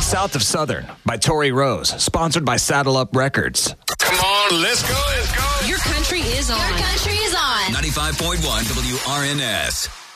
South of Southern by Tori Rose, sponsored by Saddle Up Records. Come on, let's go. Your country is on. Your country is on. 95.1 WRNS.